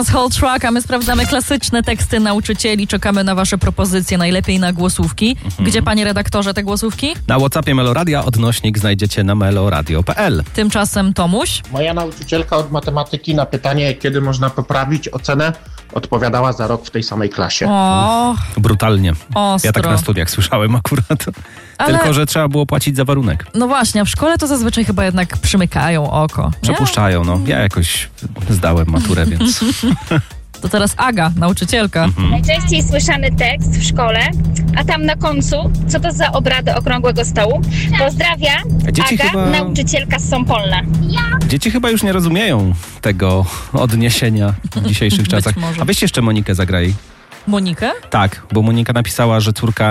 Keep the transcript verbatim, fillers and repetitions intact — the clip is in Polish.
Whole Track, a my sprawdzamy klasyczne teksty nauczycieli. Czekamy na wasze propozycje, najlepiej na głosówki. Mhm. Gdzie, panie redaktorze, te głosówki? Na WhatsAppie Meloradia, odnośnik znajdziecie na meloradio kropka p l. Tymczasem Tomuś. Moja nauczycielka od matematyki na pytanie, kiedy można poprawić ocenę, odpowiadała za rok w tej samej klasie. O, Brutalnie. ostro. Ja tak na studiach słyszałem akurat. Ale... Tylko, że trzeba było płacić za warunek. No właśnie, a w szkole to zazwyczaj chyba jednak przymykają oko. Nie? Przepuszczają, no. Ja jakoś zdałem maturę, więc... To teraz Aga, nauczycielka. Mhm. Najczęściej słyszany tekst w szkole, a tam na końcu, co to za obrady okrągłego stołu? Pozdrawia, Dzieci Aga, chyba- nauczycielka z Sąpolna. Dzieci chyba już nie rozumieją tego odniesienia w dzisiejszych Być czasach. może. A weź jeszcze Monikę zagraj. Monikę? Tak, bo Monika napisała, że córka